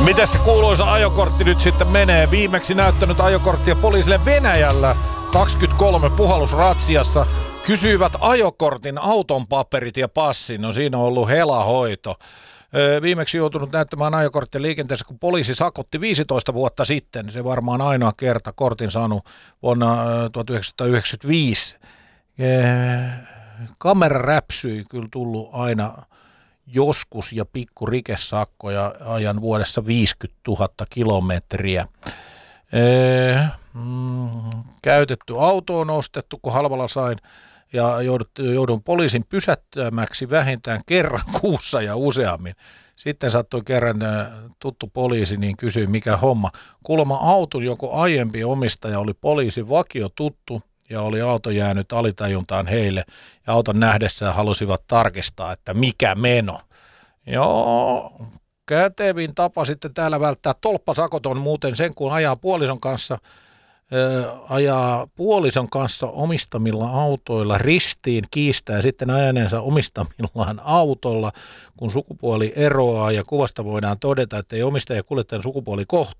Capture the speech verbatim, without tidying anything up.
Miten se kuuluisa ajokortti nyt sitten menee? Viimeksi näyttänyt ajokorttia poliisille Venäjällä kaksikymmentäkolme puhallusratsiassa. Kysyivät ajokortin, auton paperit ja passin. No siinä on ollut helahoito. Viimeksi joutunut näyttämään ajokorttia liikenteessä, kun poliisi sakotti viisitoista vuotta sitten. Se varmaan ainoa kerta kortin saanut vuonna tuhatyhdeksänsataayhdeksänkymmentäviisi. Kamera räpsyi kyllä tullut aina joskus ja pikku rikesakkoja ajan vuodessa viisikymmentätuhatta kilometriä. Ee, mm, käytetty auto on ostettu, kun halvalla sain, ja joudun, joudun poliisin pysäyttämäksi vähintään kerran kuussa ja useammin. Sitten sattui kerran tuttu poliisi, niin kysyi mikä homma. Kuulemma auton joku aiempi omistaja oli poliisin vakio tuttu, ja oli auto jäänyt alitajuntaan heille, ja auton nähdessään halusivat tarkistaa, että mikä meno. Joo, kätevin tapa sitten täällä välttää tolppasakot on muuten sen, kun ajaa puolison kanssa, ää, ajaa puolison kanssa omistamilla autoilla ristiin, kiistää sitten ajaneensa omistamillaan autolla, kun sukupuoli eroaa, ja kuvasta voidaan todeta, että ei omistaja ja kuljettajan sukupuoli kohtaa.